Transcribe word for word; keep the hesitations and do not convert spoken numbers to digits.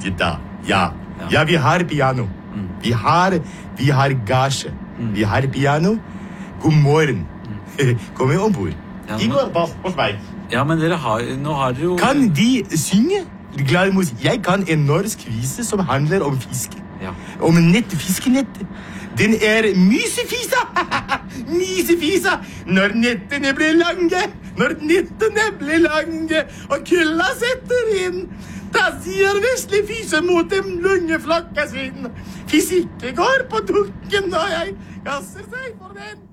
Gitar. Ja. Ja, vi har piano. Vi har, vi har gasje. Vi har piano. God morgen. Kom igjen ombord. Ja, De men- går bak på vei. Ja, men dere har, nå har dere jo... Kan de synge? Glad musikk. Jeg kan en norsk vise som handler om fiske. Ja. Om nett, fiskenettet. Den er mysefisa! Mysefisa! Når nettene blir lange, når nettene blir lange, og kulda setter inn, da sier vesle fise mot dem lange flokka sin. Fiske går på dukken, og jeg gasser seg for den.